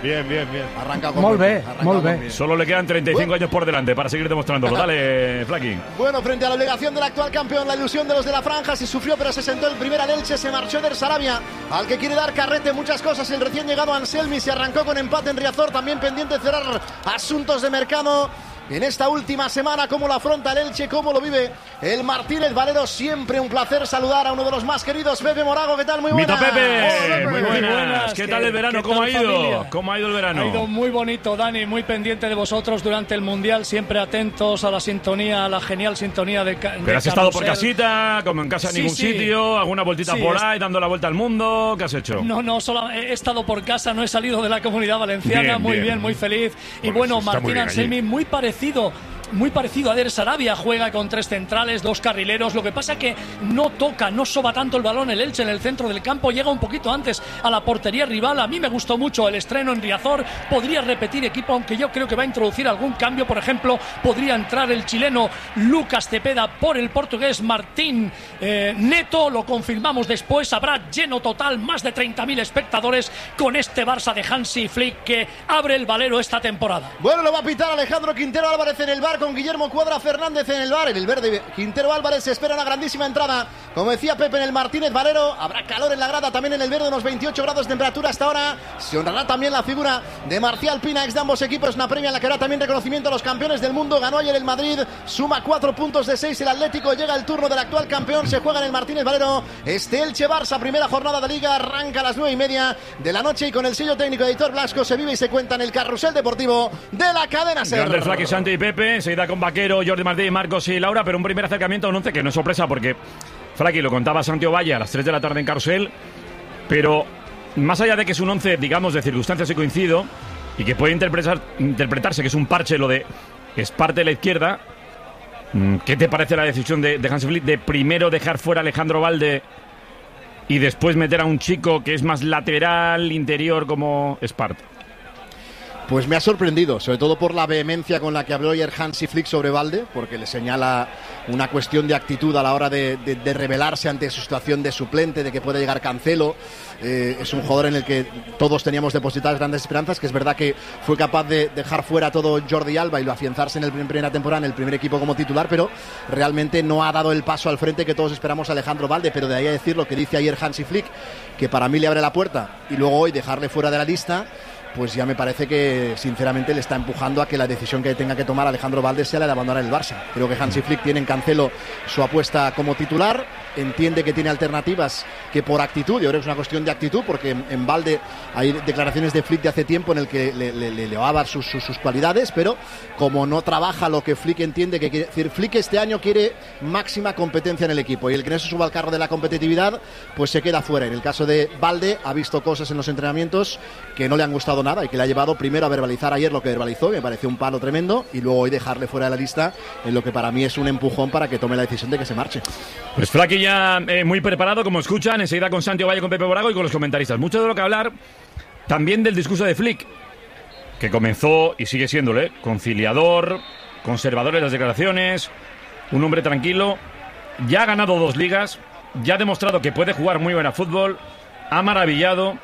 Bien, bien, bien. Arranca con Molt buen bé, pie, arranca molt con bé. bien. Solo le quedan treinta y cinco años por delante para seguir demostrándolo. Dale, Flaky. Bueno, frente a la obligación del actual campeón, la ilusión de los de la franja, se sufrió pero se sentó el primer al Elche, se marchó Eder Sarabia, al que quiere dar carrete muchas cosas, el recién llegado Anselmi se arrancó con empate en Riazor, también pendiente de cerrar asuntos de mercado. En esta última semana, cómo lo afronta el Elche, cómo lo vive el Martínez Valero. Siempre un placer saludar a uno de los más queridos, Pepe Morago. ¿Qué tal? Muy buenas. Mito Pepe, Hola, Pepe. muy buenas. Muy buenas. ¿Qué ¿Qué- tal el verano? qué ¿Cómo ha tal, ido? familia? ¿Cómo ha ido el verano? Ha ido muy bonito, Dani, muy pendiente de vosotros durante el Mundial, siempre atentos a la sintonía, a la genial sintonía de, ca- de Pero has estado por Carrusel. casita, como en casa en Sí, ningún sí. sitio, alguna vueltita Sí, por es- ahí, dando la vuelta al mundo. ¿Qué has hecho? No, no, solo he estado por casa, no he salido de la Comunidad Valenciana, Bien, muy bien. bien, muy feliz. Y Bueno, bueno, está muy Martín bien Anselmi, allí. muy parecido. Muy parecido a Eder Sarabia, juega con tres centrales, dos carrileros. Lo que pasa que no toca, no soba tanto el balón el Elche en el centro del campo, llega un poquito antes a la portería rival. A mí me gustó mucho el estreno en Riazor. Podría repetir equipo, aunque yo creo que va a introducir algún cambio. Por ejemplo, podría entrar el chileno Lucas Cepeda por el portugués Martín eh, Neto. Lo confirmamos después. Habrá lleno total, más de treinta mil espectadores con este Barça de Hansi Flick que abre el Valero esta temporada. Bueno, lo va a pitar Alejandro Quintero Álvarez en el bar con Guillermo Cuadra Fernández en el bar. En el verde, Quintero Álvarez se espera una grandísima entrada. Como decía Pepe, en el Martínez Valero habrá calor en la grada, también en el verde, unos veintiocho grados de temperatura hasta ahora. Se honrará también la figura de Marcial Pina, ex de ambos equipos, una premia en la que hará también reconocimiento a los campeones del mundo. Ganó ayer el Madrid, suma cuatro puntos de seis el Atlético, llega el turno del actual campeón, se juega en el Martínez Valero. Este Elche Barça, primera jornada de Liga, arranca a las nueve y media de la noche y con el sello técnico de Editor Blasco se vive y se cuenta en el carrusel deportivo de la cadena SER. Grande Flaky, Santi y Pepe, enseguida con Vaquero, Jordi Martí, Marcos y Laura, pero un primer acercamiento a un once que no es sorpresa porque Flaky lo contaba Santiago Valle a las tres de la tarde en Carrusel, pero más allá de que es un once, digamos, de circunstancias y coincido, y que puede interpretar, interpretarse que es un parche lo de es parte de la izquierda, ¿qué te parece la decisión de, de Hansi Flick de primero dejar fuera a Alejandro Valde y después meter a un chico que es más lateral, interior como Espart? Pues me ha sorprendido, sobre todo por la vehemencia con la que habló ayer Hansi Flick sobre Valde, porque le señala una cuestión de actitud a la hora de, de, de rebelarse ante su situación de suplente, de que puede llegar Cancelo. Eh, es un jugador en el que todos teníamos depositadas grandes esperanzas, que es verdad que fue capaz de dejar fuera todo Jordi Alba y lo afianzarse en la primera temporada en el primer equipo como titular, pero realmente no ha dado el paso al frente que todos esperamos a Alejandro Valde. Pero de ahí a decir lo que dice ayer Hansi Flick, que para mí le abre la puerta, y luego hoy dejarle fuera de la lista, pues ya me parece que sinceramente le está empujando a que la decisión que tenga que tomar Alejandro Valde sea la de abandonar el Barça. Creo que Hansi Flick tiene en Cancelo su apuesta como titular, entiende que tiene alternativas que por actitud, yo creo que es una cuestión de actitud, porque en, en Valde hay declaraciones de Flick de hace tiempo en el que le, le, le elevaba sus, sus, sus cualidades, pero como no trabaja lo que Flick entiende que quiere decir, Flick este año quiere máxima competencia en el equipo, y el que no se suba al carro de la competitividad pues se queda fuera. En el caso de Valde ha visto cosas en los entrenamientos que no le han gustado nada y que le ha llevado primero a verbalizar ayer lo que verbalizó, que me pareció un palo tremendo, y luego hoy dejarle fuera de la lista, en lo que para mí es un empujón para que tome la decisión de que se marche. Pues Flaky ya eh, muy preparado, como escuchan, enseguida con Santiago Valle, con Pepe Morago y con los comentaristas. Mucho de lo que hablar, también del discurso de Flick, que comenzó y sigue siéndole conciliador, conservador en las declaraciones, un hombre tranquilo, ya ha ganado dos ligas, ya ha demostrado que puede jugar muy buen a fútbol, ha maravillado,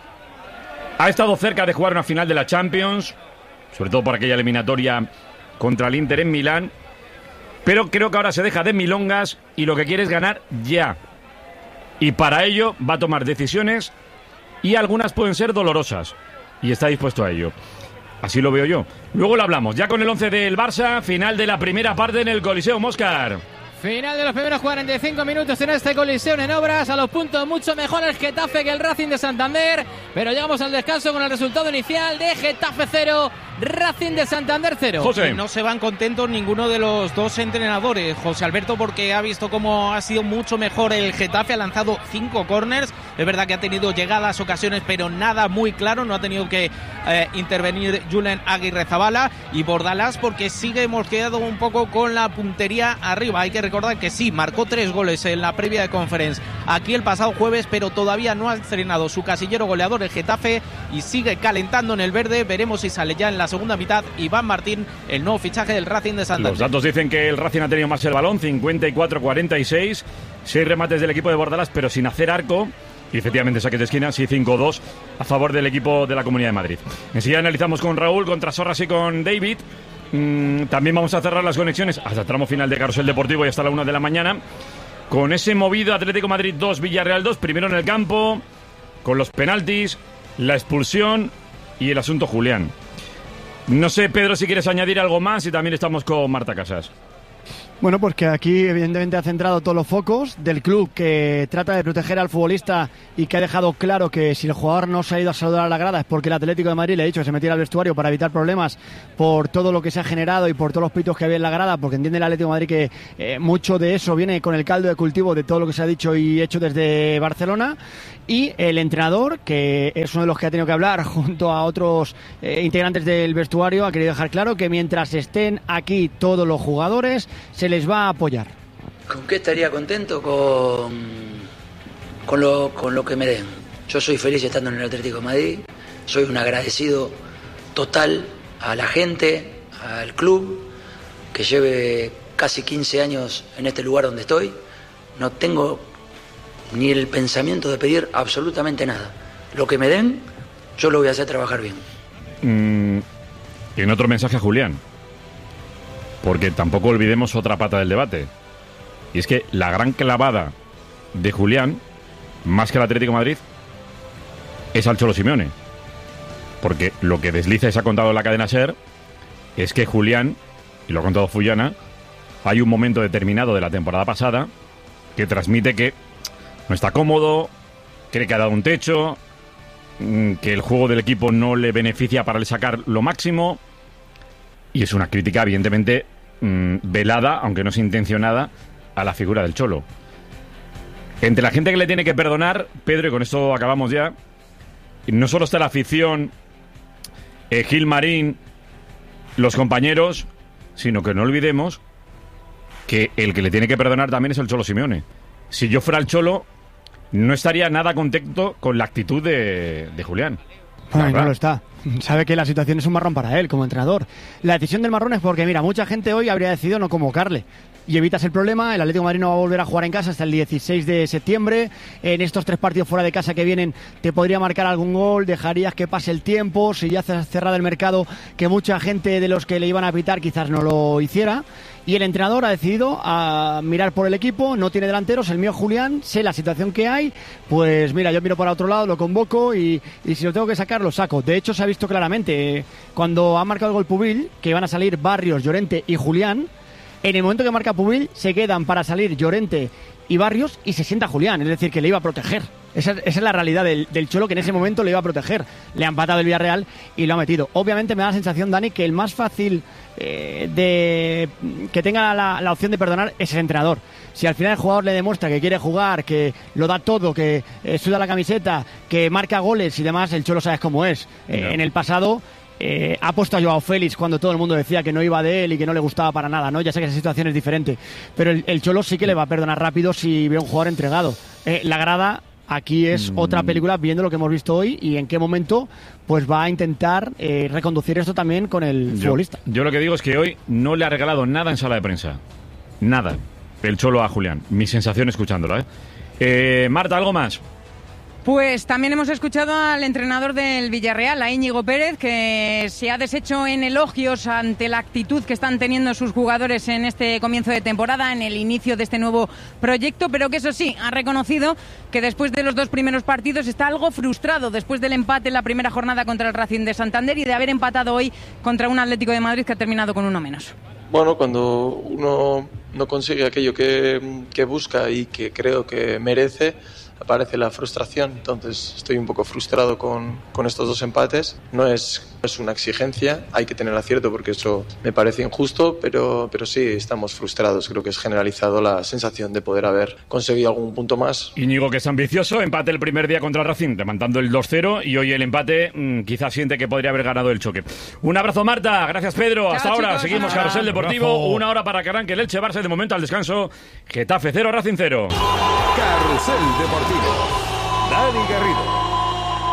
ha estado cerca de jugar una final de la Champions, sobre todo por aquella eliminatoria contra el Inter en Milán, pero creo que ahora se deja de milongas y lo que quiere es ganar ya. Y para ello va a tomar decisiones y algunas pueden ser dolorosas. Y está dispuesto a ello. Así lo veo yo. Luego lo hablamos. Ya con el once del Barça, final de la primera parte en el Coliseo Móscar. Final de los primeros cuarenta y cinco minutos en este Coliseo en obras. A los puntos mucho mejor el Getafe que el Racing de Santander. Pero llegamos al descanso con el resultado inicial de Getafe cero, Racing de Santander cero. José. Y no se van contentos ninguno de los dos entrenadores, José Alberto, porque ha visto cómo ha sido mucho mejor el Getafe. Ha lanzado cinco córners. Es verdad que ha tenido llegadas, ocasiones, pero nada muy claro. No ha tenido que eh, intervenir Julen Aguirrezabala. Y Bordalás porque sigue mosqueado un poco con la puntería arriba. Hay que recordar que sí, marcó tres goles en la previa de Conference aquí el pasado jueves, pero todavía no ha estrenado su casillero goleador el Getafe y sigue calentando en el verde. Veremos si sale ya en la segunda mitad Iván Martín, el nuevo fichaje del Racing de Santander. Los datos dicen que el Racing ha tenido más el balón, cincuenta y cuatro a cuarenta y seis, seis remates del equipo de Bordalás, pero sin hacer arco. Y efectivamente, saques de esquina, sí, cinco dos a favor del equipo de la Comunidad de Madrid. Enseguida analizamos con Raúl, con Trasorras y con David. Mm, también vamos a cerrar las conexiones hasta el tramo final de Carrusel Deportivo y hasta la una de la mañana. Con ese movido Atlético Madrid dos, Villarreal dos, primero en el campo, con los penaltis, la expulsión y el asunto Julián. No sé, Pedro, si quieres añadir algo más y también estamos con Marta Casas. Bueno, pues que aquí evidentemente ha centrado todos los focos del club, que trata de proteger al futbolista y que ha dejado claro que si el jugador no se ha ido a saludar a la grada es porque el Atlético de Madrid le ha dicho que se metiera al vestuario para evitar problemas por todo lo que se ha generado y por todos los pitos que había en la grada, porque entiende el Atlético de Madrid que eh, mucho de eso viene con el caldo de cultivo de todo lo que se ha dicho y hecho desde Barcelona. Y el entrenador, que es uno de los que ha tenido que hablar junto a otros eh, integrantes del vestuario, ha querido dejar claro que mientras estén aquí todos los jugadores se les va a apoyar. ¿Con qué estaría contento? Con, con, lo, con lo que me den. Yo soy feliz estando en el Atlético de Madrid, soy un agradecido total a la gente, al club, que lleve casi quince años en este lugar donde estoy. No tengo ni el pensamiento de pedir absolutamente nada. Lo que me den, yo lo voy a hacer trabajar bien. Mm, y en otro mensaje a Julián, porque tampoco olvidemos otra pata del debate, y es que la gran clavada de Julián, más que el Atlético de Madrid, es al Cholo Simeone, porque lo que desliza y se ha contado en la cadena SER es que Julián, y lo ha contado Fullana, hay un momento determinado de la temporada pasada que transmite que no está cómodo, cree que ha dado un techo, que el juego del equipo no le beneficia para sacar lo máximo, y es una crítica evidentemente mmm, velada, aunque no sea intencionada, a la figura del Cholo. Entre la gente que le tiene que perdonar, Pedro, y con esto acabamos ya, no solo está la afición, eh, Gil Marín, los compañeros, sino que no olvidemos que el que le tiene que perdonar también es el Cholo Simeone. Si yo fuera el Cholo, no estaría nada contento con la actitud de, de Julián. Bueno, no lo está. Sabe que la situación es un marrón para él como entrenador. La decisión del marrón es porque, mira, mucha gente hoy habría decidido no convocarle. Y evitas el problema. El Atlético de Madrid no va a volver a jugar en casa hasta el dieciséis de septiembre. En estos tres partidos fuera de casa que vienen te podría marcar algún gol, dejarías que pase el tiempo. Si ya has cerrado el mercado, que mucha gente de los que le iban a pitar quizás no lo hiciera. Y el entrenador ha decidido a mirar por el equipo, no tiene delanteros, el mío Julián, sé la situación que hay, pues mira, yo miro para otro lado, lo convoco y, y si lo tengo que sacar, lo saco. De hecho, se ha visto claramente, eh, cuando ha marcado el gol Pubil, que van a salir Barrios, Llorente y Julián, en el momento que marca Pubil, se quedan para salir Llorente y Barrios y se sienta Julián, es decir, que le iba a proteger. Esa, esa es la realidad del, del Cholo, que en ese momento le iba a proteger. Le ha empatado el Villarreal y lo ha metido. Obviamente me da la sensación, Dani, que el más fácil eh, de que tenga la, la opción de perdonar es el entrenador. Si al final el jugador le demuestra que quiere jugar, que lo da todo, que eh, suda la camiseta, que marca goles y demás, el Cholo sabes cómo es. Eh, no. En el pasado eh, ha puesto a Joao Félix cuando todo el mundo decía que no iba de él y que no le gustaba para nada, ¿no? Ya sé que esa situación es diferente, pero el, el Cholo sí que le va a perdonar rápido si ve a un jugador entregado. Eh, la grada... Aquí es mm. otra película, viendo lo que hemos visto hoy y en qué momento pues va a intentar eh, reconducir esto también con el yo, futbolista. Yo lo que digo es que hoy no le ha regalado nada en sala de prensa. Nada. El Cholo a Julián. Mi sensación escuchándolo, ¿eh? eh Marta, ¿algo más? Pues también hemos escuchado al entrenador del Villarreal, a Íñigo Pérez, que se ha deshecho en elogios ante la actitud que están teniendo sus jugadores en este comienzo de temporada, en el inicio de este nuevo proyecto, pero que eso sí, ha reconocido que después de los dos primeros partidos está algo frustrado después del empate en la primera jornada contra el Racing de Santander y de haber empatado hoy contra un Atlético de Madrid que ha terminado con uno menos. Bueno, cuando uno no consigue aquello que, que busca y que creo que merece, aparece la frustración. Entonces estoy un poco frustrado con, con estos dos empates. No es, no es una exigencia, hay que tener acierto porque eso me parece injusto, pero, pero sí, estamos frustrados. Creo que es generalizado la sensación de poder haber conseguido algún punto más. Íñigo, que es ambicioso, empate el primer día contra el Racing, remontando el dos cero, y hoy el empate mmm, quizás siente que podría haber ganado el choque. Un abrazo, Marta, gracias, Pedro. Chao, hasta chicos, ahora, seguimos hasta Carrusel Deportivo, abrazo. Una hora para que arranque el Elche Barça, de momento al descanso, Getafe cero, Racing cero. Carrusel Deportivo. Dani Garrido.